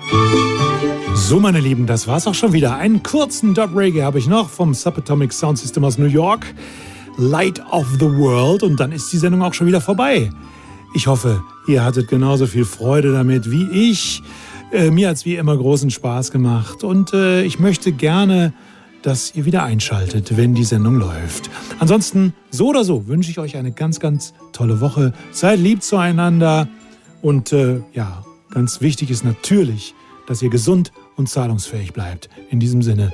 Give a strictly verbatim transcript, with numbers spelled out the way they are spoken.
So, meine Lieben, das war's auch schon wieder. Einen kurzen Dub Reggae habe ich noch vom Subatomic Sound System aus New York. Light of the World. Und dann ist die Sendung auch schon wieder vorbei. Ich hoffe, ihr hattet genauso viel Freude damit wie ich. Äh, mir hat's wie immer großen Spaß gemacht. Und äh, ich möchte gerne, dass ihr wieder einschaltet, wenn die Sendung läuft. Ansonsten, so oder so, wünsche ich euch eine ganz, ganz tolle Woche. Seid lieb zueinander. Und äh, ja, ganz wichtig ist natürlich, dass ihr gesund und zahlungsfähig bleibt. In diesem Sinne,